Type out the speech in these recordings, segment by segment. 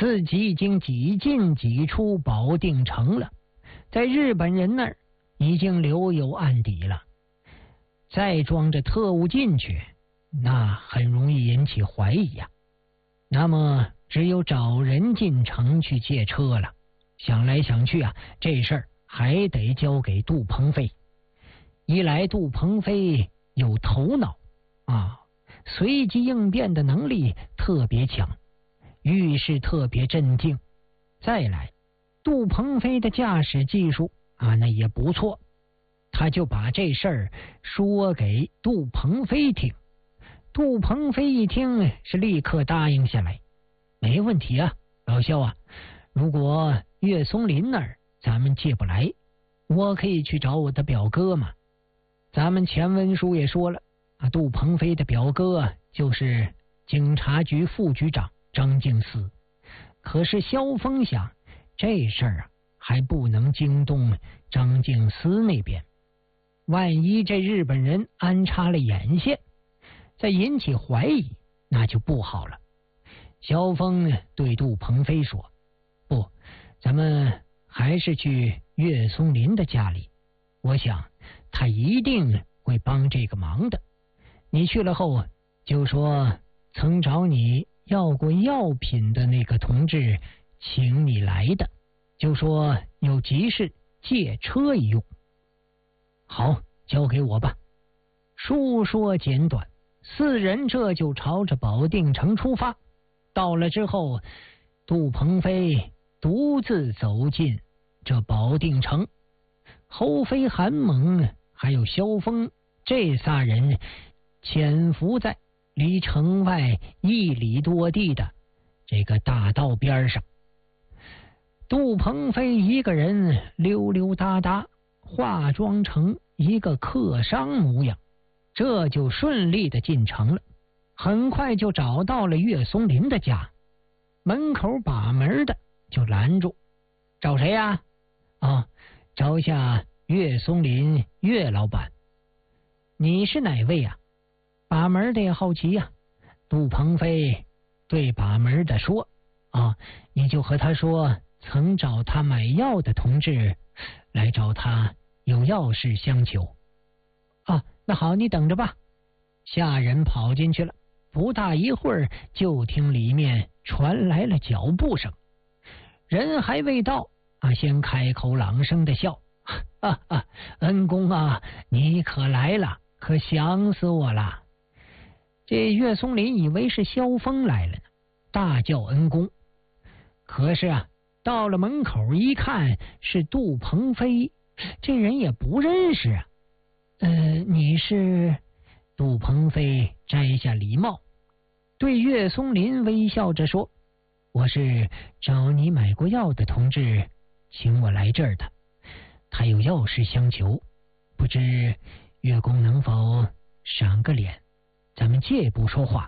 自己已经几进几出保定城了，在日本人那儿已经留有案底了。再装着特务进去，那很容易引起怀疑呀。那么只有找人进城去借车了。想来想去啊，这事儿还得交给杜鹏飞。一来杜鹏飞有头脑啊，随机应变的能力特别强，遇事特别镇定。再来，杜鹏飞的驾驶技术啊，那也不错。他就把这事儿说给杜鹏飞听。杜鹏飞一听是立刻答应下来，没问题啊，老肖啊，如果岳松林那儿咱们借不来，我可以去找我的表哥嘛。咱们前文书也说了啊，杜鹏飞的表哥就是警察局副局长张敬思。可是萧峰想，这事儿啊还不能惊动张敬思那边，万一这日本人安插了眼线，再引起怀疑，那就不好了。萧峰对杜鹏飞说，不，咱们还是去岳松林的家里，我想他一定会帮这个忙的。你去了后就说曾找你要过药品的那个同志请你来的，就说有急事借车一用。好，交给我吧。述说简短，四人这就朝着保定城出发。到了之后，杜鹏飞独自走进这保定城，侯飞、韩猛还有萧峰这仨人潜伏在离城外1里多地的这个大道边上。杜鹏飞一个人溜溜达达，化妆成一个客商模样，这就顺利的进城了。很快就找到了岳松林的家，门口把门的就拦住，找谁呀？啊，找下岳松林岳老板。你是哪位呀？把门的也好奇呀。杜鹏飞对把门的说，啊，你就和他说曾找他买药的同志来找他有要事相求。啊，那好，你等着吧。下人跑进去了，不大一会儿就听里面传来了脚步声。人还未到啊，先开口朗声的笑，恩公啊，你可来了，可想死我了。这岳松林以为是萧峰来了呢，大叫恩公。可是啊，到了门口一看是杜鹏飞，这人也不认识啊。你是？杜鹏飞摘下礼帽，对岳松林微笑着说，我是找你买过药的同志请我来这儿的，他有要事相求，不知岳公能否赏个脸，咱们借步说话。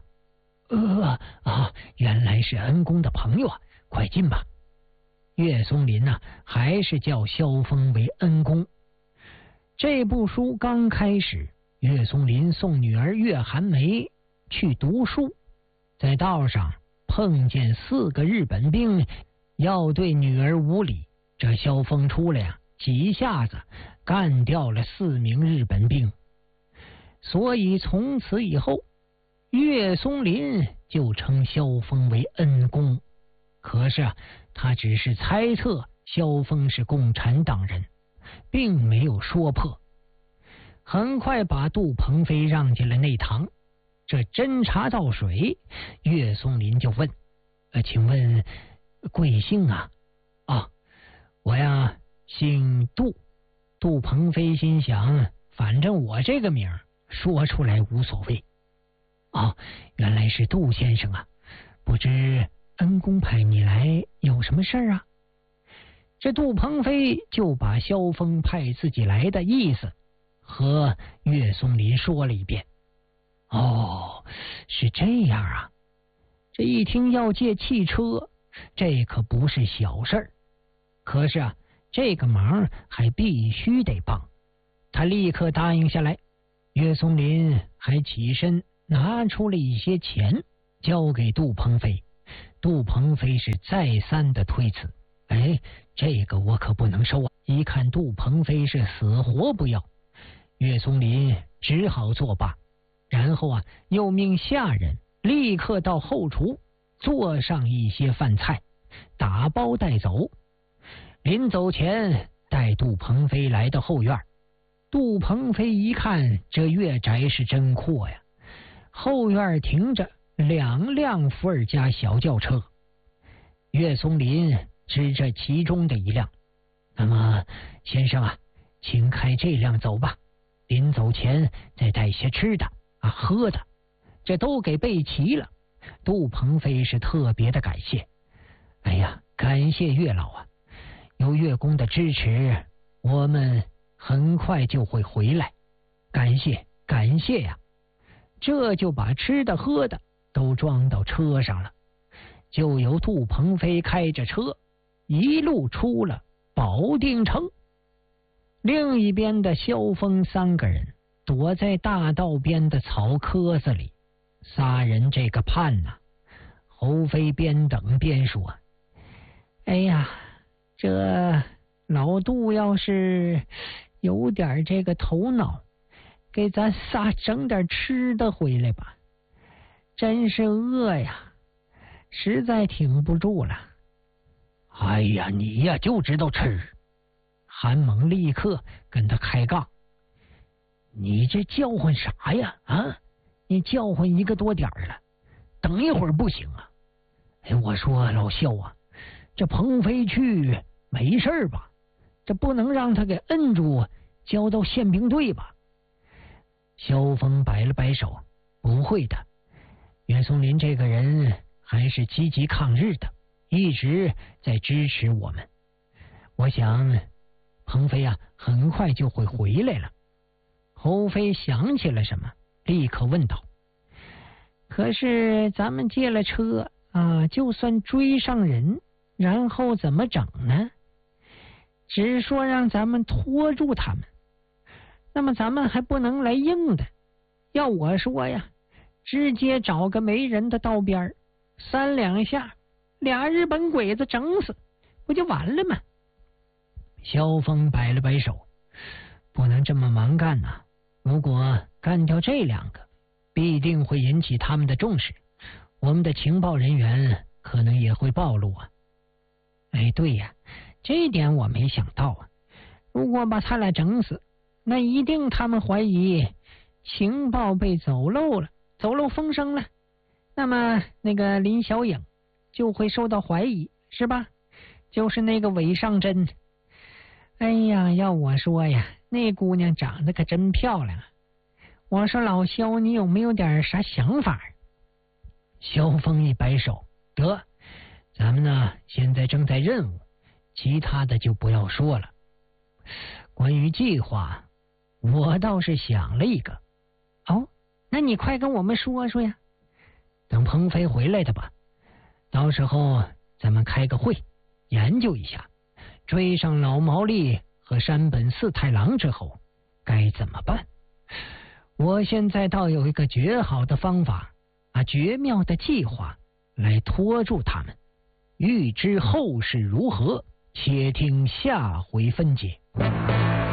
原来是恩公的朋友啊，快进吧。岳松林还是叫萧峰为恩公。这部书刚开始，岳松林送女儿岳寒梅去读书，在道上碰见4个日本兵要对女儿无礼，这萧峰出来呀，几下子干掉了4名日本兵。所以从此以后，岳松林就称萧峰为恩公。可是他只是猜测萧峰是共产党人，并没有说破。很快把杜鹏飞让进了内堂，这侦查到水，岳松林就问，请问贵姓啊？我呀姓杜。杜鹏飞心想，反正我这个名说出来无所谓。原来是杜先生啊，不知恩公派你来有什么事儿啊？这杜鹏飞就把萧峰派自己来的意思和岳松林说了一遍。是这样啊。这一听要借汽车，这可不是小事儿。可是这个忙还必须得帮。他立刻答应下来。岳松林还起身拿出了一些钱交给杜鹏飞。 杜鹏飞是再三的推辞。哎，这个我可不能收啊！一看杜鹏飞是死活不要，岳松林只好作罢。然后又命下人立刻到后厨做上一些饭菜，打包带走。临走前，带杜鹏飞来到后院。杜鹏飞一看，这岳宅是真阔呀！后院停着2辆伏尔加小轿车。岳松林指着其中的一辆：“那么，先生请开这辆走吧。临走前再带些吃的喝的，这都给备齐了。”杜鹏飞是特别的感谢。哎呀，感谢岳老有岳公的支持，我们很快就会回来。感谢感谢呀！这就把吃的喝的都装到车上了，就由杜鹏飞开着车一路出了保定城。另一边的萧峰3个人躲在大道边的草窠子里。仨人这个盼侯飞边等边说：“哎呀，这老杜要是有点这个头脑，给咱仨整点吃的回来吧，真是饿呀，实在挺不住了。”哎呀，你呀就知道吃！韩猛立刻跟他开杠：“你这叫唤啥呀？你叫唤1个多点了，等一会儿不行啊！”哎，我说老萧这鹏飞去没事吧？这不能让他给摁住，交到宪兵队吧？萧峰摆了摆手：“不会的，岳松林这个人还是积极抗日的，一直在支持我们。我想鹏飞很快就会回来了。”侯飞想起了什么，立刻问道：“可是咱们借了车就算追上人，然后怎么整呢？只说让咱们拖住他们，那么咱们还不能来硬的。要我说呀，直接找个没人的道边，3两下俩日本鬼子整死，不就完了吗？”萧峰摆了摆手：“不能这么蛮干如果干掉这2个，必定会引起他们的重视，我们的情报人员可能也会暴露哎，对呀，这点我没想到如果把他俩整死，那一定他们怀疑情报被走漏了，走漏风声了。那么那个林小影就会受到怀疑，是吧？就是那个韦尚珍。哎呀，要我说呀，那姑娘长得可真漂亮我说老萧，你有没有点啥想法？”萧峰一摆手：“得，咱们现在正在任务，其他的就不要说了。关于计划，我倒是想了一个。”“哦，那你快跟我们说说呀。”“等鹏飞回来的吧，到时候咱们开个会，研究一下，追上老毛利和山本四太郎之后该怎么办。我现在倒有一个绝好的方法绝妙的计划来拖住他们。欲知后事如何，且听下回分解。